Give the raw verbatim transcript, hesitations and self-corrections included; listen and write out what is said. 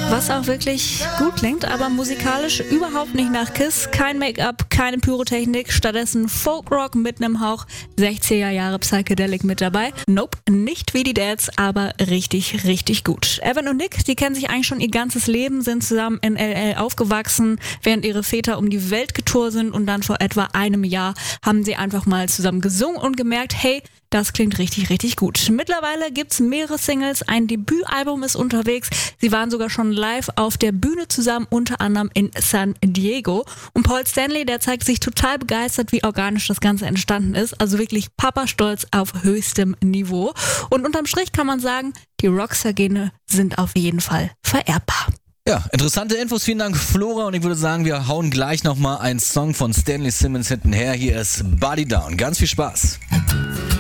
Was auch wirklich gut klingt, aber musikalisch überhaupt nicht nach Kiss. Kein Make-up, keine Pyrotechnik, stattdessen Folkrock mit einem Hauch sechziger Jahre Psychedelic mit dabei. Nope, nicht wie die Dads, aber richtig, richtig gut. Evan und Nick, die kennen sich eigentlich schon ihr ganzes Leben, sind zusammen in L A aufgewachsen, während ihre Väter um die Welt getourt sind, und dann vor etwa einem Jahr haben sie einfach mal zusammen gesungen und gemerkt, hey, das klingt richtig, richtig gut. Mittlerweile gibt's mehrere Singles, ein Debütalbum ist unterwegs. Sie waren sogar schon live auf der Bühne zusammen, unter anderem in San Diego. Und Paul Stanley, der zeigt sich total begeistert, wie organisch das Ganze entstanden ist. Also wirklich Papa-Stolz auf höchstem Niveau. Und unterm Strich kann man sagen, die Rockstar-Gene sind auf jeden Fall vererbbar. Ja, interessante Infos, vielen Dank Flora, und ich würde sagen, wir hauen gleich nochmal einen Song von Stanley Simmons hintenher. Hier ist Body Down. Ganz viel Spaß.